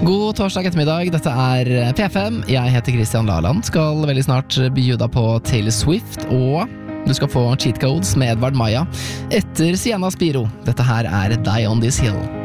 God torsdag ettermiddag, dette er P5. Jeg heter Christian Laland, skal veldig snart bjuda på Taylor Swift, og du skal få cheat codes med Edvard Maja etter Sienna Spiro. Dette her er Die on This Hill.